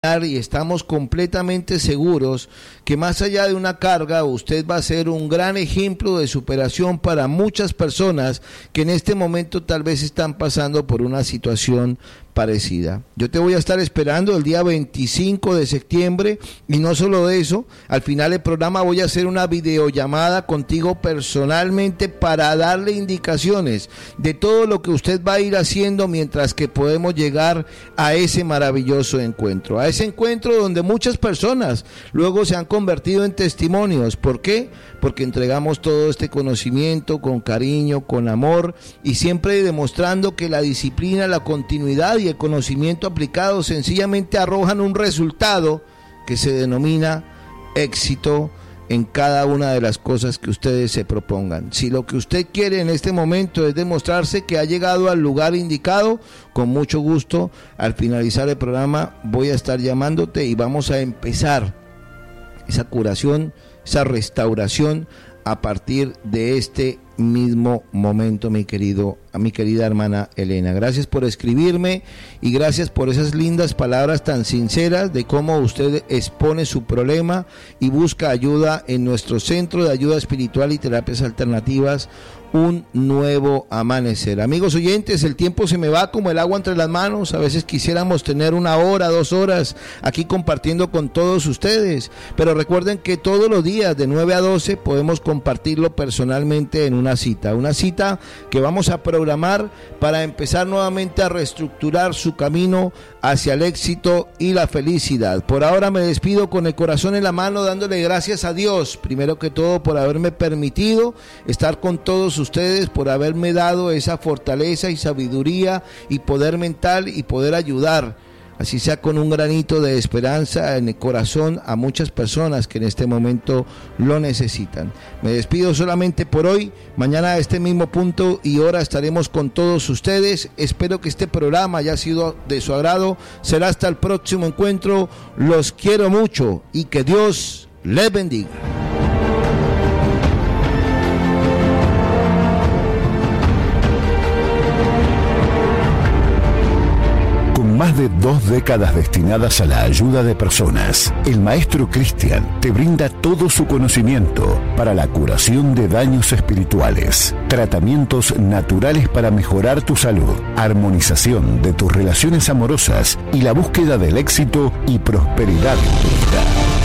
y estamos completamente seguros que más allá de una carga, usted va a ser un gran ejemplo de superación para muchas personas que en este momento tal vez están pasando por una situación parecida. Yo te voy a estar esperando el día 25 de septiembre y no solo de eso, al final del programa voy a hacer una videollamada contigo personalmente para darle indicaciones de todo lo que usted va a ir haciendo mientras que podemos llegar a ese maravilloso encuentro, a ese encuentro donde muchas personas luego se han convertido en testimonios. ¿Por qué? Porque entregamos todo este conocimiento con cariño, con amor y siempre demostrando que la disciplina, la continuidad y el conocimiento aplicado sencillamente arrojan un resultado que se denomina éxito en cada una de las cosas que ustedes se propongan. Si lo que usted quiere en este momento es demostrarse que ha llegado al lugar indicado, con mucho gusto, al finalizar el programa voy a estar llamándote y vamos a empezar esa curación, esa restauración a partir de este mismo momento, mi querida hermana Elena. Gracias por escribirme y gracias por esas lindas palabras tan sinceras de cómo usted expone su problema y busca ayuda en nuestro Centro de Ayuda Espiritual y Terapias Alternativas, Un Nuevo Amanecer. Amigos oyentes, el tiempo se me va como el agua entre las manos. A veces quisiéramos tener 1 hora, 2 horas aquí compartiendo con todos ustedes, pero recuerden que todos los días de 9 a 12 podemos compartirlo personalmente en una cita que vamos a programar para empezar nuevamente a reestructurar su camino hacia el éxito y la felicidad. Por ahora me despido con el corazón en la mano, dándole gracias a Dios, primero que todo, por haberme permitido estar con todos ustedes, por haberme dado esa fortaleza y sabiduría y poder mental y poder ayudar, así sea con un granito de esperanza en el corazón, a muchas personas que en este momento lo necesitan. Me despido solamente por hoy. Mañana a este mismo punto y hora estaremos con todos ustedes. Espero que este programa haya sido de su agrado. Será hasta el próximo encuentro. Los quiero mucho y que Dios les bendiga. Más de 2 décadas destinadas a la ayuda de personas, el maestro Cristian te brinda todo su conocimiento para la curación de daños espirituales, tratamientos naturales para mejorar tu salud, armonización de tus relaciones amorosas y la búsqueda del éxito y prosperidad en tu vida.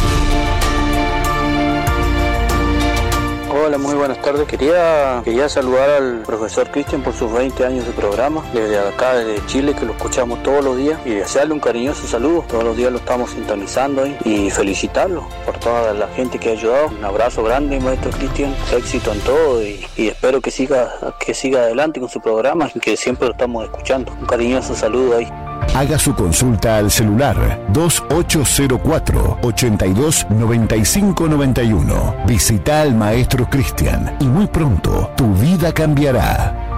Hola, muy buenas tardes. Quería saludar al profesor Cristian por sus 20 años de programa, desde acá, desde Chile, que lo escuchamos todos los días, y desearle un cariñoso saludo. Todos los días lo estamos sintonizando ahí, y felicitarlo por toda la gente que ha ayudado. Un abrazo grande, maestro Cristian, éxito en todo, y espero que siga adelante con su programa, y que siempre lo estamos escuchando. Un cariñoso saludo ahí. Haga su consulta al celular 2804-829591. Visita al maestro Cristian y muy pronto tu vida cambiará.